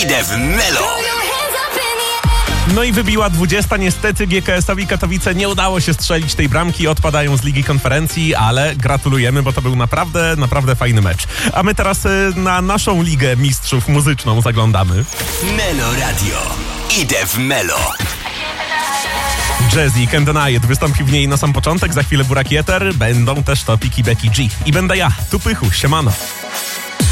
Idę w Melo. No i wybiła 20. Niestety GKS-owi Katowice nie udało się strzelić tej bramki. Odpadają z Ligi Konferencji, ale gratulujemy, bo to był naprawdę fajny mecz. A my teraz na naszą Ligę Mistrzów muzyczną zaglądamy. Melo Radio. Idę w Melo. Jazzy Can't Deny It wystąpi w niej na sam początek, za chwilę Burak Jeter, będą też topiki Becky G. I będę ja, Tupychu, siemano.